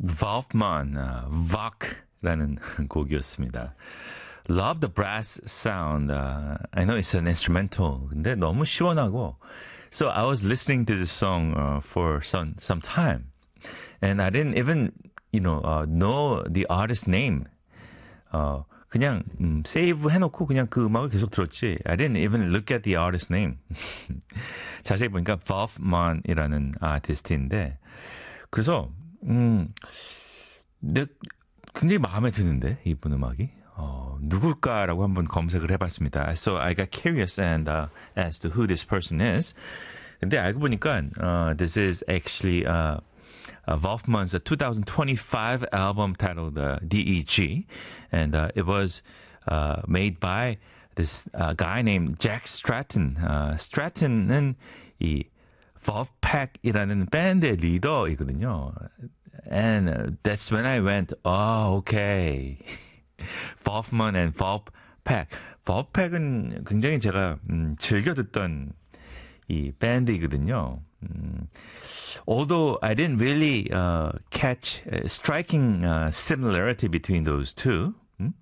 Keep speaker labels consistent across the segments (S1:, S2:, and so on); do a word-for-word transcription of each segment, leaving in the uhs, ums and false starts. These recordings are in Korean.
S1: Wolfman, uh, Vok라는 곡이었습니다. Love the brass sound. Uh, I know it's an instrumental. 근데 너무 시원하고. So I was listening to this song uh, for some some time, and I didn't even, you know, uh, know the artist name. 어, 그냥 음, 세이브 해놓고 그냥 그 음악을 계속 들었지. I didn't even look at the artist name. 자세히 보니까 Wolfman이라는 아티스트인데, 그래서 음, 내, 굉장히 마음에 드는데 이분 음악이. 어, 누굴까라고 한번 검색을 해봤습니다. So I got curious and uh, as to who this person is. 근데 알고 보니까 uh, this is actually uh, uh, Wolfman's twenty twenty-five album titled uh, D E G, and uh, it was uh, made by this uh, guy named Jack Stratton. Uh, Stratton은 이 Wolfpack이라는 밴드의 리더이거든요. And uh, that's when I went, oh, okay. Wolfman and Wolfpack. Wolfpack은 굉장히 제가 음, 즐겨 듣던 이 밴드이거든요. 음, although I didn't really uh, catch a striking uh, similarity between those two. 음?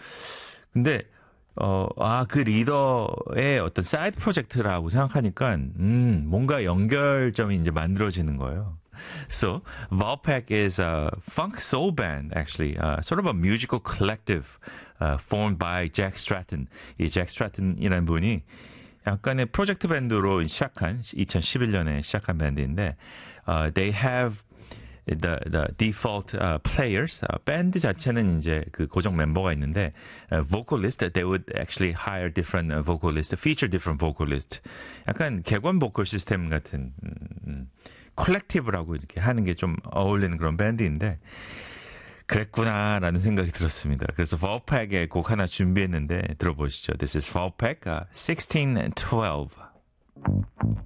S1: 근데 어, 아, 그 리더의 어떤 사이드 프로젝트라고 생각하니까 음, 뭔가 연결점이 이제 만들어지는 거예요. So, Wolfpack is a funk soul band, actually, uh, sort of a musical collective uh, formed by Jack Stratton. 이 Jack Stratton이라는 분이 약간의 프로젝트 밴드로 시작한 이천십일 년에 시작한 밴드인데, uh, they have the the default uh, players. Uh, 밴드 자체는 이제 그 고정 멤버가 있는데, uh, vocalist they would actually hire different uh, vocalist, feature different vocalist. 약간 객원 보컬 시스템 같은. 음, 음. 콜렉티브라고 이렇게 하는 게 좀 어울리는 그런 밴드인데 그랬구나라는 생각이 들었습니다. 그래서 Wolfpack의 곡 하나 준비했는데 들어보시죠. This is Wolfpack uh, sixteen twelve.